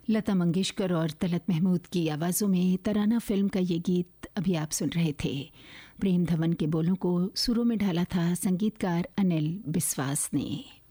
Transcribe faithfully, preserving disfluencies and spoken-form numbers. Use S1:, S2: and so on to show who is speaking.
S1: लता मंगेशकर और तलत महमूद की आवाज़ों में तराना फिल्म का ये गीत अभी आप सुन रहे थे। प्रेम धवन के बोलों को सुरों में ढाला था संगीतकार अनिल बिस्वास ने।